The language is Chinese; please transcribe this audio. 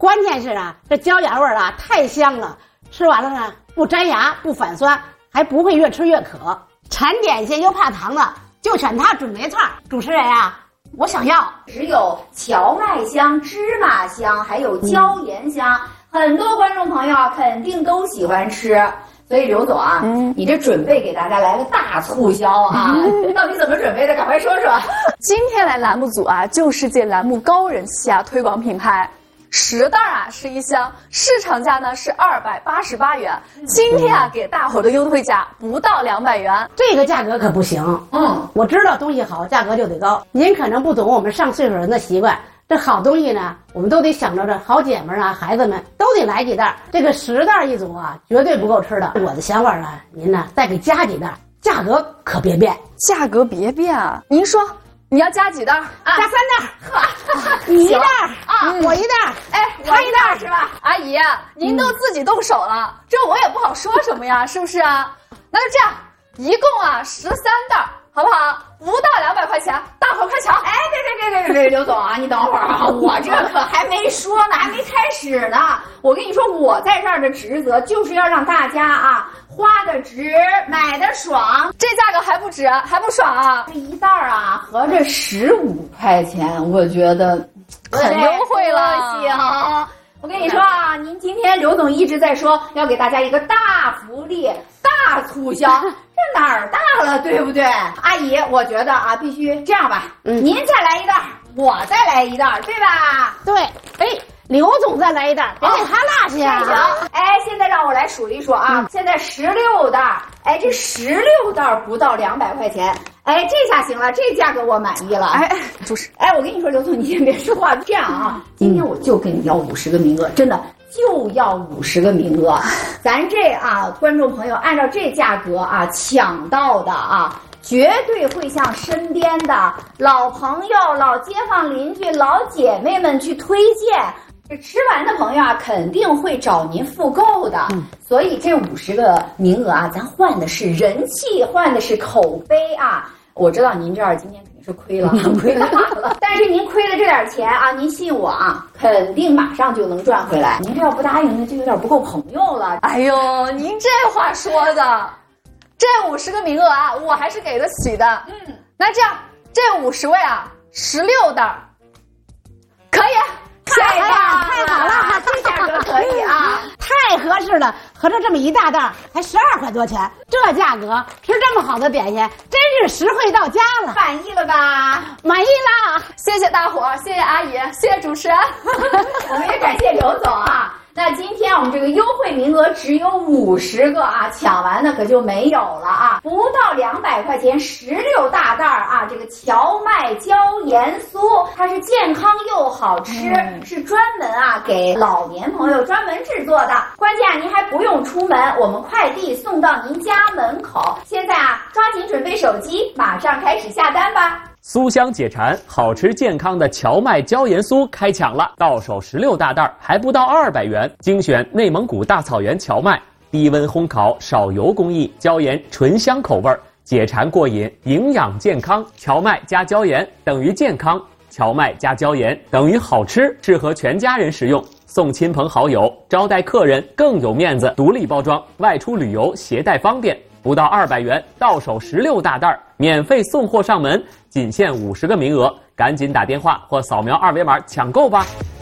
关键是啊，这椒盐味儿啊太香了，吃完了呢不粘牙不反酸，还不会越吃越渴。馋点心又怕糖的，就选它准没错。主持人啊，我想要只有荞麦香、芝麻香，还有椒盐香，很多观众朋友啊肯定都喜欢吃。所以刘总啊，你这准备给大家来个大促销啊，到底怎么准备的？赶快说说。 今天来栏目组啊，就是借栏目高人气啊，推广品牌。10袋啊是一箱，市场价呢是288元。今天啊给大伙的优惠价不到200元， 这个价格可不行。我知道东西好，价格就得高。您可能不懂我们上岁数人的习惯。这好东西呢，我们都得想着这好姐们啊、孩子们都得来几袋。这个10袋一组啊，绝对不够吃的。我的想法呢，您呢再给加几袋，价格可别变。 价格别变啊！您说你要加几袋？ 加3袋。你一袋啊，我一袋， 他一袋是吧？阿姨，您都自己动手了，这我也不好说什么呀，是不是啊？那就这样，一共啊13袋，好不好？不到200块钱，大伙快抢！ 别，刘总啊，你等会儿啊，我这可还没说呢，还没开始呢。我跟你说，我在这儿的职责就是要让大家啊花的值，买的爽。 这价格还不值，还不爽啊！ 这一袋啊，合着15块钱，我觉得很优惠了。 行，我跟你说啊，您今天刘总一直在说要给大家一个大福利、大促销。这哪儿大了，对不对？阿姨，我觉得啊，必须这样吧。您再来一袋，我再来一袋，对吧？ 对。刘总再来一袋，别给他落下啊！ 行。现在让我来数一数啊，现在16袋，这16袋不到200块钱，这下行了，这价格我满意了。 主持， 我跟你说，刘总，你先别说话，这样啊，今天我就跟你要50个名额，真的。就要50个名额，咱这啊，观众朋友按照这价格啊抢到的啊，绝对会向身边的老朋友、老街坊邻居、老姐妹们去推荐。这吃完的朋友啊，肯定会找您复购的。所以这50个名额啊，咱换的是人气，换的是口碑啊。我知道您这儿今天肯定是亏了，亏大了。但是您亏了这点钱啊，您信我啊，肯定马上就能赚回来。您这要不答应，就有点不够朋友了。 哎呦，您这话说的，这50个名额啊，我还是给得起的。那这样，这50位啊，16袋，可以。 太好了，这价格可以啊，太合适了。合着这么一大袋，才12块多钱，这价格吃这么好的点心，真是实惠到家了。 满意了吧？ 满意了， 谢谢大伙儿，谢谢阿姨，谢谢主持人， 我们也感谢刘总啊。那今天我们这个优惠名额只有50个啊，抢完的可就没有了啊！不到200块钱，16大袋啊！这个荞麦椒盐酥，它是健康又好吃，是专门啊给老年朋友专门制作的。关键啊，您还不用出门，我们快递送到您家门口。现在啊，抓紧准备手机，马上开始下单吧！ 酥香解馋，好吃健康的荞麦椒盐酥开抢了，到手16大袋，还不到200元。精选内蒙古大草原荞麦，低温烘烤，少油工艺，椒盐醇香口味，解馋过瘾，营养健康。荞麦加椒盐等于健康，荞麦加椒盐等于好吃，适合全家人食用。送亲朋好友，招待客人更有面子。独立包装，外出旅游携带方便。不到200元，到手16大袋，免费送货上门，仅限50个名额，赶紧打电话或扫描2维码抢购吧。